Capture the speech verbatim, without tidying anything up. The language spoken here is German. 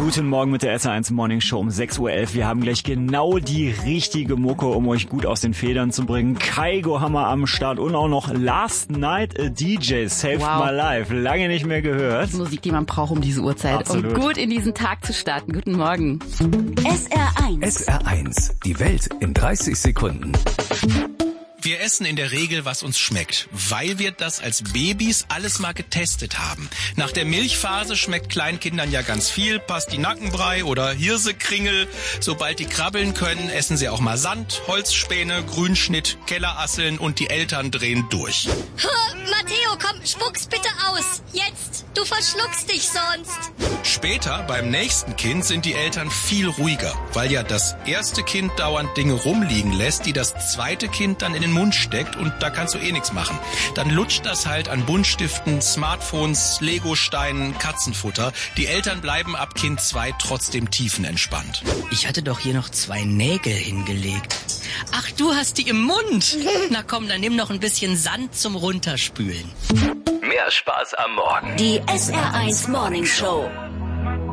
Guten Morgen mit der S R eins Morning Show um sechs Uhr elf. Wir haben gleich genau die richtige Mucke, um euch gut aus den Federn zu bringen. Kaigo Hammer am Start und auch noch Last Night a D J Saved Wow. My Life. Lange nicht mehr gehört. Musik, die man braucht um diese Uhrzeit, Absolut. um gut in diesen Tag zu starten. Guten Morgen. S R eins. S R eins. Die Welt in dreißig Sekunden. Wir essen in der Regel, was uns schmeckt, weil wir das als Babys alles mal getestet haben. Nach der Milchphase schmeckt Kleinkindern ja ganz viel, Pastinackenbrei oder Hirsekringel. Sobald die krabbeln können, essen sie auch mal Sand, Holzspäne, Grünschnitt, Kellerasseln und die Eltern drehen durch. Matteo, komm, spuck's bitte aus. Jetzt. Du verschluckst dich sonst. Später, beim nächsten Kind, sind die Eltern viel ruhiger, weil ja das erste Kind dauernd Dinge rumliegen lässt, die das zweite Kind dann in den Mund steckt und da kannst du eh nichts machen. Dann lutscht das halt an Buntstiften, Smartphones, Legosteinen, Katzenfutter. Die Eltern bleiben ab Kind zwei trotzdem tiefenentspannt. Ich hatte doch hier noch zwei Nägel hingelegt. Ach, du hast die im Mund. Na komm, dann nimm noch ein bisschen Sand zum Runterspülen. Mehr Spaß am Morgen. Die S R eins Morning Show.